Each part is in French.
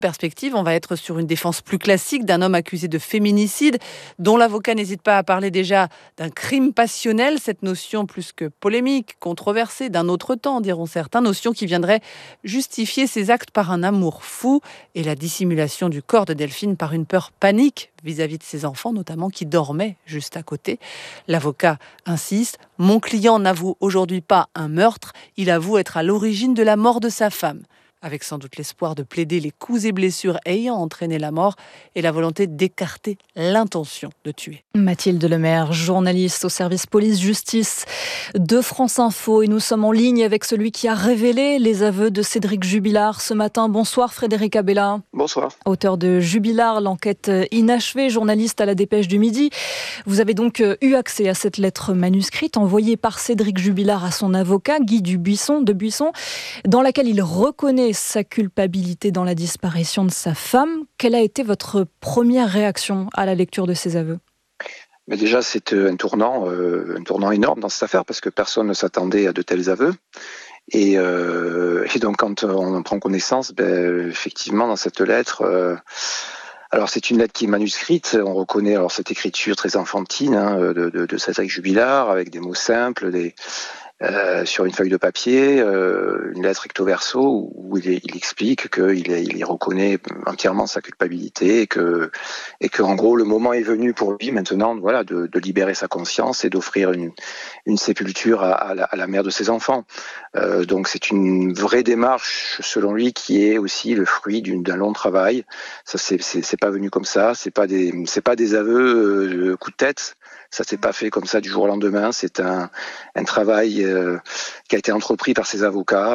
Perspective, on va être sur une défense plus classique d'un homme accusé de féminicide, dont l'avocat n'hésite pas à parler déjà d'un crime passionnel, cette notion plus que polémique, controversée, d'un autre temps, diront certains, notion qui viendrait justifier ces actes par un amour fou et la dissimulation du corps de Delphine par une peur panique vis-à-vis de ses enfants, notamment qui dormaient juste à côté. L'avocat insiste, mon client n'avoue aujourd'hui pas un meurtre, il avoue être à l'origine de la mort de sa femme, avec sans doute l'espoir de plaider les coups et blessures ayant entraîné la mort et la volonté d'écarter l'intention de tuer. Mathilde Lemaire, journaliste au service police-justice de France Info, et nous sommes en ligne avec celui qui a révélé les aveux de Cédric Jubilard ce matin. Bonsoir Frédéric Abella. Bonsoir. Auteur de Jubilard, l'enquête inachevée, journaliste à la Dépêche du Midi. Vous avez donc eu accès à cette lettre manuscrite envoyée par Cédric Jubilard à son avocat Guy de Buisson, dans laquelle il reconnaît sa culpabilité dans la disparition de sa femme. Quelle a été votre première réaction à la lecture de ces aveux ? Mais déjà, c'est un tournant énorme dans cette affaire parce que personne ne s'attendait à de tels aveux. Et donc, quand on en prend connaissance, effectivement, dans cette lettre, alors c'est une lettre qui est manuscrite. On reconnaît alors cette écriture très enfantine de Cédric Jubilard avec des mots simples, sur une feuille de papier, une lettre recto verso où il explique qu'il reconnaît entièrement sa culpabilité et que en gros le moment est venu pour lui maintenant, voilà, de libérer sa conscience et d'offrir une sépulture à la mère de ses enfants. Donc c'est une vraie démarche selon lui qui est aussi le fruit d'un long travail. Ça c'est pas venu comme ça, c'est pas des aveux coup de tête. Ça s'est pas fait comme ça du jour au lendemain. C'est un travail qui a été entrepris par ses avocats,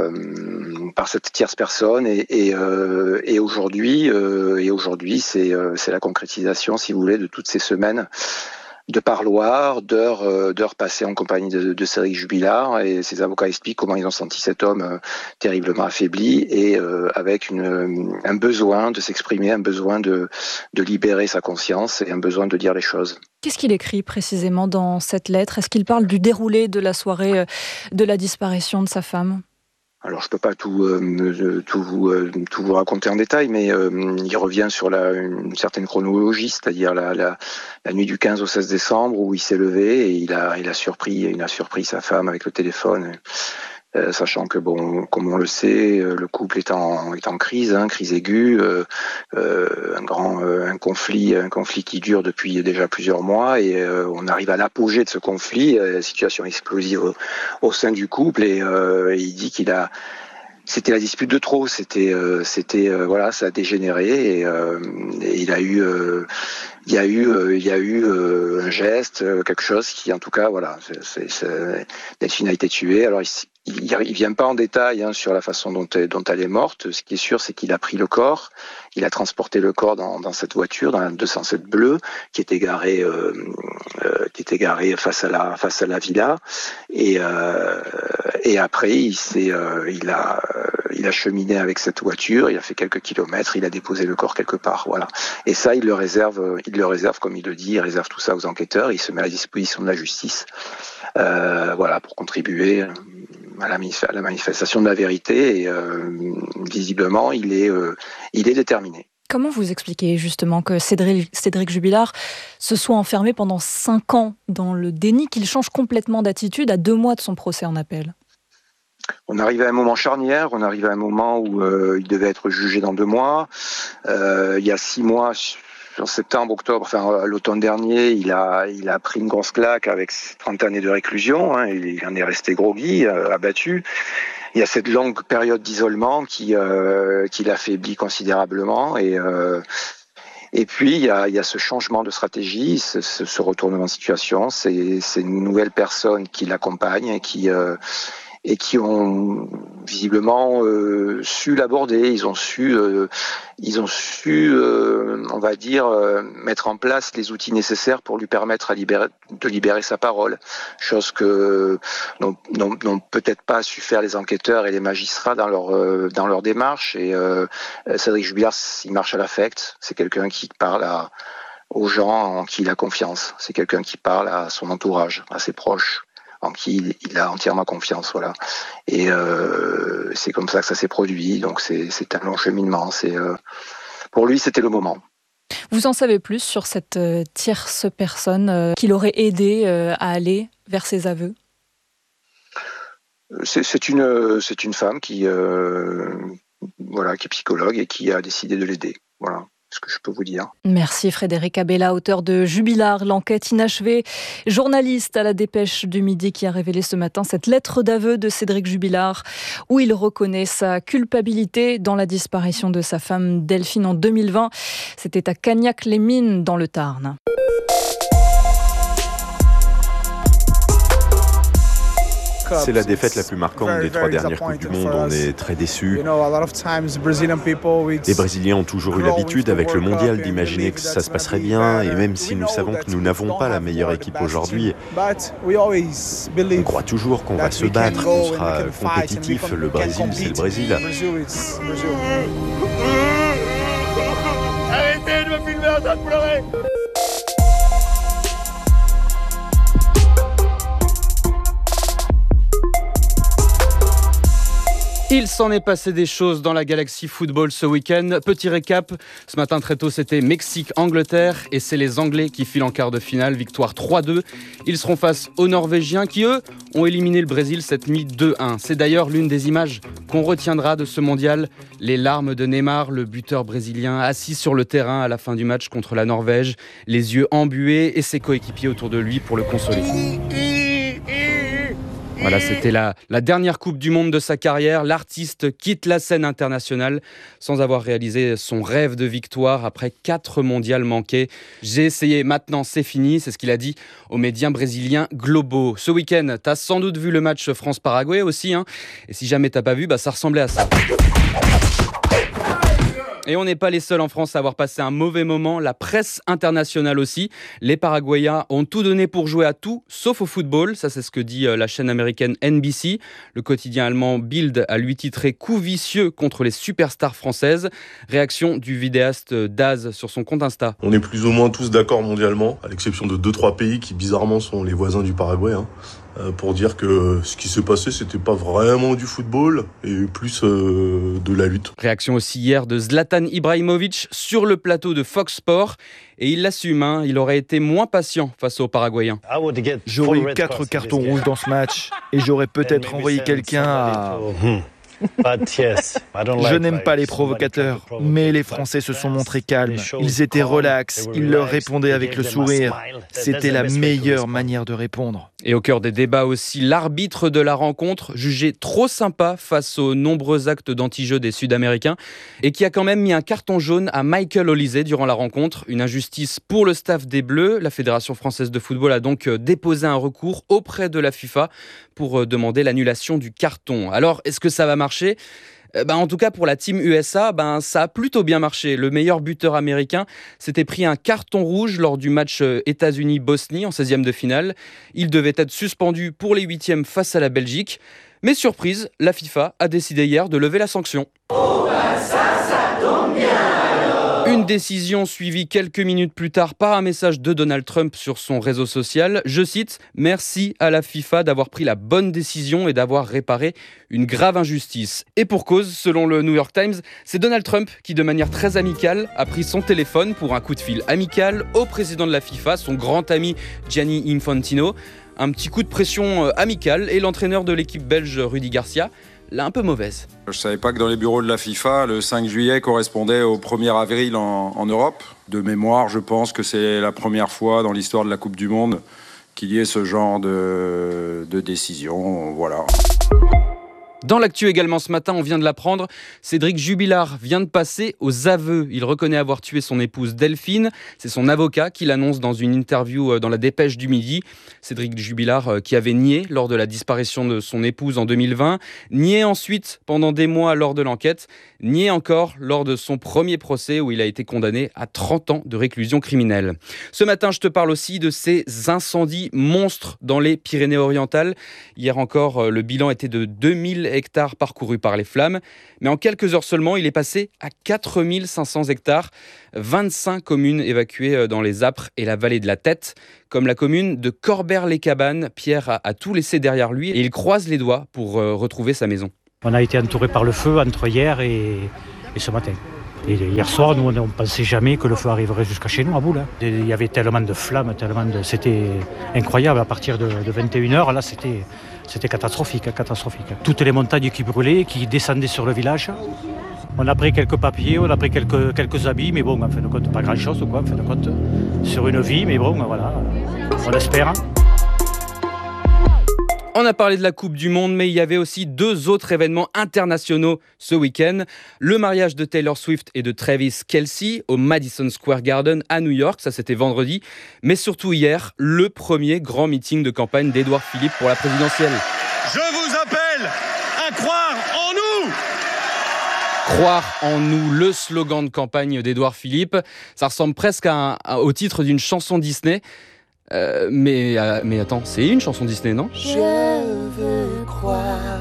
par cette tierce personne, et aujourd'hui, c'est la concrétisation, si vous voulez, de toutes ces semaines de parloir, d'heures passées en compagnie de Cédric Jubilard, et ses avocats expliquent comment ils ont senti cet homme terriblement affaibli et avec un besoin de s'exprimer, un besoin de libérer sa conscience et un besoin de dire les choses. Qu'est-ce qu'il écrit précisément dans cette lettre ? Est-ce qu'il parle du déroulé de la soirée de la disparition de sa femme ? Alors je peux pas tout vous raconter en détail, mais il revient sur une certaine chronologie, c'est-à-dire la nuit du 15 au 16 décembre où il s'est levé et il a surpris sa femme avec le téléphone. Sachant que comme on le sait, le couple est en crise, crise aiguë, un conflit qui dure depuis déjà plusieurs mois, et on arrive à l'apogée de ce conflit, situation explosive au sein du couple, et il dit c'était la dispute de trop, voilà, ça a dégénéré, et il y a eu un geste, quelque chose qui, en tout cas, voilà, Delphine a été tuée. Alors il vient pas en détail sur la façon dont elle est morte. Ce qui est sûr, c'est qu'il a pris le corps, il a transporté le corps dans cette voiture, dans la 207 bleue, qui était garée face à la villa, et après il a cheminé avec cette voiture, il a fait quelques kilomètres, il a déposé le corps quelque part, voilà. Et ça, il le réserve, comme il le dit, il réserve tout ça aux enquêteurs, il se met à la disposition de la justice, voilà, pour contribuer à la manifestation de la vérité, et visiblement, il est déterminé. Comment vous expliquez justement que Cédric Jubilard se soit enfermé pendant 5 ans dans le déni, qu'il change complètement d'attitude à 2 mois de son procès en appel ? On arrive à un moment charnière, on arrive à un moment où il devait être jugé dans 2 mois. Il y a 6 mois, en septembre, octobre, enfin l'automne dernier, il a pris une grosse claque avec 30 années de réclusion. Il en est resté groggy, abattu. Il y a cette longue période d'isolement qui l'affaiblit considérablement, et puis il y a ce changement de stratégie, ce retournement de situation, c'est une nouvelle personne qui l'accompagne et qui ont visiblement su l'aborder. Ils ont su, on va dire, mettre en place les outils nécessaires pour lui permettre de libérer sa parole. Chose que n'ont peut-être pas su faire les enquêteurs et les magistrats dans leur démarche. Et Cédric Jubilard, il marche à l'affect. C'est quelqu'un qui parle aux gens en qui il a confiance. C'est quelqu'un qui parle à son entourage, à ses proches, en qui il a entièrement confiance, voilà. Et c'est comme ça que ça s'est produit. Donc c'est un long cheminement. Pour lui, c'était le moment. Vous en savez plus sur cette tierce personne qui l'aurait aidé à aller vers ses aveux ? C'est une femme qui est psychologue et qui a décidé de l'aider. Voilà ce que je peux vous dire. Merci Frédéric Abella, auteur de Jubilard, l'enquête inachevée, journaliste à la Dépêche du Midi qui a révélé ce matin cette lettre d'aveu de Cédric Jubilard où il reconnaît sa culpabilité dans la disparition de sa femme Delphine en 2020. C'était à Cagnac-les-Mines dans le Tarn. C'est la défaite la plus marquante des 3 dernières Coupes du Monde. On est très déçus. Les Brésiliens ont toujours eu l'habitude avec le mondial d'imaginer que ça se passerait bien. Et même si nous savons que nous n'avons pas la meilleure équipe aujourd'hui, on croit toujours qu'on va se battre, qu'on sera compétitif. Le Brésil, c'est le Brésil. Arrêtez de me filmer en train de pleurer. Il s'en est passé des choses dans la Galaxy Football ce week-end. Petit récap, ce matin très tôt c'était Mexique-Angleterre et c'est les Anglais qui filent en quart de finale, victoire 3-2. Ils seront face aux Norvégiens qui eux ont éliminé le Brésil cette nuit 2-1. C'est d'ailleurs l'une des images qu'on retiendra de ce mondial. Les larmes de Neymar, le buteur brésilien assis sur le terrain à la fin du match contre la Norvège, les yeux embués et ses coéquipiers autour de lui pour le consoler. Voilà, c'était la dernière Coupe du Monde de sa carrière. L'artiste quitte la scène internationale sans avoir réalisé son rêve de victoire après 4 mondiales manqués. J'ai essayé, maintenant c'est fini, c'est ce qu'il a dit aux médias brésiliens globaux. Ce week-end, t'as sans doute vu le match France-Paraguay aussi, hein. Et si jamais t'as pas vu, ça ressemblait à ça. Et on n'est pas les seuls en France à avoir passé un mauvais moment, la presse internationale aussi. Les Paraguayens ont tout donné pour jouer à tout, sauf au football. Ça, c'est ce que dit la chaîne américaine NBC. Le quotidien allemand Bild a lui titré « Coup vicieux contre les superstars françaises ». Réaction du vidéaste Daz sur son compte Insta. On est plus ou moins tous d'accord mondialement, à l'exception de 2-3 pays qui bizarrement sont les voisins du Paraguay, pour dire que ce qui s'est passé, c'était pas vraiment du football et plus de la lutte. Réaction aussi hier de Zlatan Ibrahimovic sur le plateau de Fox Sports. Et il l'assume, il aurait été moins patient face aux Paraguayens. J'aurais eu 4 cartons rouges dans ce match et j'aurais peut-être envoyé quelqu'un à... Je n'aime pas les provocateurs, mais les Français se sont montrés calmes. Ils étaient relax, ils leur répondaient avec le sourire. C'était la meilleure manière de répondre. Et au cœur des débats aussi, l'arbitre de la rencontre, jugé trop sympa face aux nombreux actes d'anti-jeu des Sud-Américains et qui a quand même mis un carton jaune à Michael Olise durant la rencontre. Une injustice pour le staff des Bleus. La Fédération française de football a donc déposé un recours auprès de la FIFA pour demander l'annulation du carton. Alors, est-ce que ça va marcher ? En tout cas, pour la team USA, ça a plutôt bien marché. Le meilleur buteur américain s'était pris un carton rouge lors du match États-Unis-Bosnie en 16e de finale. Il devait être suspendu pour les 8e face à la Belgique. Mais surprise, la FIFA a décidé hier de lever la sanction. Ça tombe bien. Une décision suivie quelques minutes plus tard par un message de Donald Trump sur son réseau social. Je cite « Merci à la FIFA d'avoir pris la bonne décision et d'avoir réparé une grave injustice ». Et pour cause, selon le New York Times, c'est Donald Trump qui, de manière très amicale, a pris son téléphone pour un coup de fil amical au président de la FIFA, son grand ami Gianni Infantino. Un petit coup de pression amical et l'entraîneur de l'équipe belge Rudy Garcia l'a un peu mauvaise. Je ne savais pas que dans les bureaux de la FIFA, le 5 juillet correspondait au 1er avril en Europe. De mémoire, je pense que c'est la première fois dans l'histoire de la Coupe du Monde qu'il y ait ce genre de décision. Voilà. Dans l'actu également ce matin, on vient de l'apprendre, Cédric Jubilard vient de passer aux aveux. Il reconnaît avoir tué son épouse Delphine. C'est son avocat qui l'annonce dans une interview dans la Dépêche du Midi. Cédric Jubilard qui avait nié lors de la disparition de son épouse en 2020, nié ensuite pendant des mois lors de l'enquête, nié encore lors de son premier procès où il a été condamné à 30 ans de réclusion criminelle. Ce matin, je te parle aussi de ces incendies monstres dans les Pyrénées-Orientales. Hier encore, le bilan était de 2000 hectares parcourus par les flammes. Mais en quelques heures seulement, il est passé à 4500 hectares. 25 communes évacuées dans les Apres et la vallée de la Tête, comme la commune de Corbère-les-Cabanes. Pierre a tout laissé derrière lui et il croise les doigts pour retrouver sa maison. On a été entouré par le feu entre hier et ce matin. Et hier soir, nous, on ne pensait jamais que le feu arriverait jusqu'à chez nous, à Boule. Il y avait tellement de flammes, c'était incroyable. À partir de 21h, là, c'était catastrophique. Toutes les montagnes qui brûlaient, qui descendaient sur le village. On a pris quelques papiers, on a pris quelques habits, mais bon, en fin de compte, pas grand-chose, quoi, en fin de compte, sur une vie, mais bon, voilà, on espère. On a parlé de la Coupe du Monde, mais il y avait aussi 2 autres événements internationaux ce week-end. Le mariage de Taylor Swift et de Travis Kelce au Madison Square Garden à New York, ça c'était vendredi. Mais surtout hier, le premier grand meeting de campagne d'Édouard Philippe pour la présidentielle. Je vous appelle à croire en nous! Croire en nous, le slogan de campagne d'Édouard Philippe. Ça ressemble presque au titre d'une chanson Disney. Mais attends, c'est une chanson Disney, non ? Je veux croire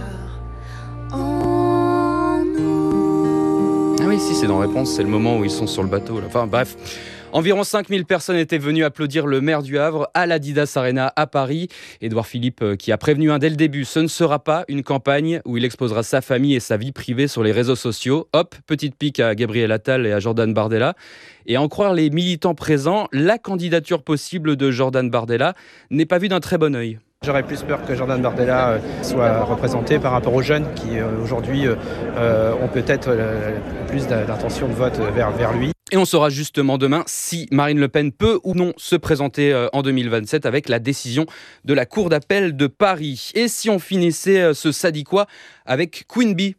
en nous. Ah oui, si, c'est dans Réponse, c'est le moment où ils sont sur le bateau. Là. Enfin bref, environ 5000 personnes étaient venues applaudir le maire du Havre à l'Adidas Arena à Paris. Édouard Philippe qui a prévenu dès le début, ce ne sera pas une campagne où il exposera sa famille et sa vie privée sur les réseaux sociaux. Hop, petite pique à Gabriel Attal et à Jordan Bardella. Et à en croire les militants présents, la candidature possible de Jordan Bardella n'est pas vue d'un très bon œil. J'aurais plus peur que Jordan Bardella soit représenté par rapport aux jeunes qui aujourd'hui ont peut-être plus d'intention de vote vers lui. Et on saura justement demain si Marine Le Pen peut ou non se présenter en 2027 avec la décision de la Cour d'appel de Paris. Et si on finissait ce Sadiquois avec Queen Bee.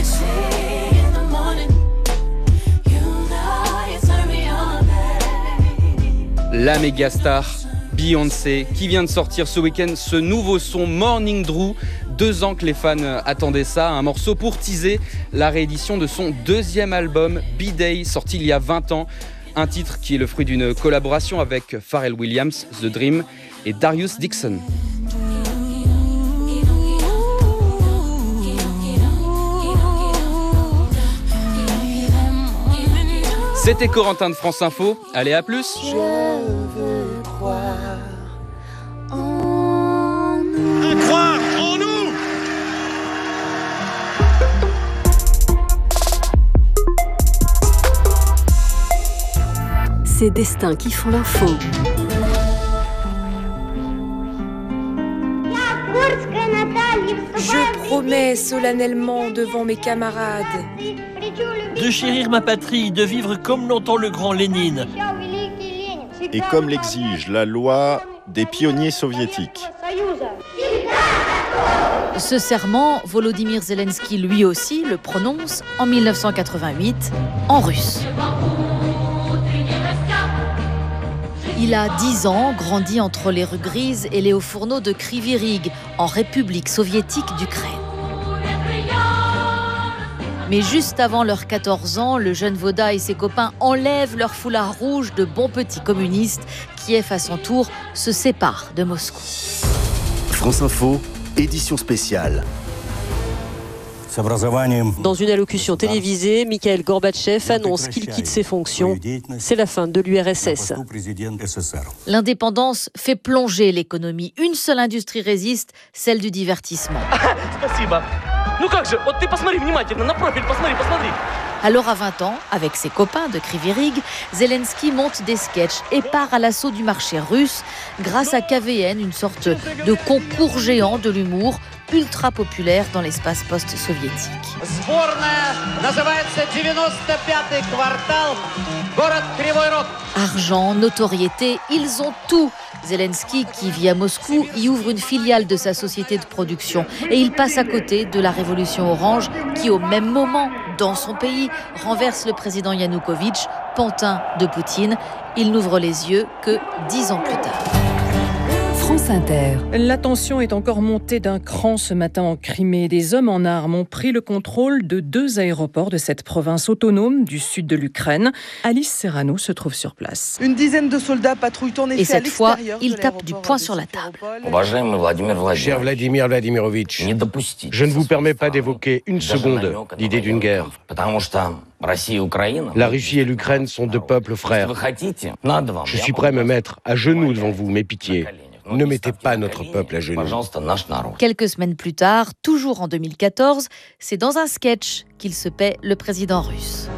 La méga star Beyoncé qui vient de sortir ce week-end ce nouveau son Morning Drew. 2 ans que les fans attendaient ça, un morceau pour teaser la réédition de son 2e album B-Day, sorti il y a 20 ans. Un titre qui est le fruit d'une collaboration avec Pharrell Williams, The Dream et Darius Dixon. C'était Corentin de France Info. Allez, à plus. Je veux croire en nous. À croire en nous! Ces destins qui font l'info. Je promets solennellement devant mes camarades de chérir ma patrie, de vivre comme l'entend le grand Lénine. Et comme l'exige la loi des pionniers soviétiques. Ce serment, Volodymyr Zelensky lui aussi le prononce en 1988 en russe. Il a 10 ans, grandi entre les rues grises et les hauts fourneaux de Kryvyi Rih, en République soviétique d'Ukraine. Mais juste avant leurs 14 ans, le jeune Voda et ses copains enlèvent leur foulard rouge de bons petits communistes. Kiev, à son tour, se sépare de Moscou. France Info, édition spéciale. Dans une allocution télévisée, Mikhail Gorbatchev annonce qu'il quitte ses fonctions. C'est la fin de l'URSS. L'indépendance fait plonger l'économie. Une seule industrie résiste, celle du divertissement. Alors à 20 ans, avec ses copains de Kryvyi Rih, Zelensky monte des sketchs et part à l'assaut du marché russe grâce à KVN, une sorte de concours géant de l'humour ultra populaire dans l'espace post-soviétique. Argent, notoriété, ils ont tout. Zelensky, qui vit à Moscou, y ouvre une filiale de sa société de production. Et il passe à côté de la révolution orange qui, au même moment, dans son pays, renverse le président Yanukovych, pantin de Poutine. Il n'ouvre les yeux que 10 ans plus tard. France Inter. La tension est encore montée d'un cran ce matin en Crimée. Des hommes en armes ont pris le contrôle de 2 aéroports de cette province autonome du sud de l'Ukraine. Alice Serrano se trouve sur place. Une dizaine de soldats patrouillent en effet. Et cette fois, il tape du poing sur la table. Cher Vladimir Vladimirovitch, je ne vous permets pas d'évoquer une seconde l'idée d'une guerre. La Russie et l'Ukraine sont 2 peuples frères. Je suis prêt à me mettre à genoux devant vous, mais pitié, ne mettez pas notre peuple à genoux. Quelques semaines plus tard, toujours en 2014, c'est dans un sketch qu'il se paie le président russe.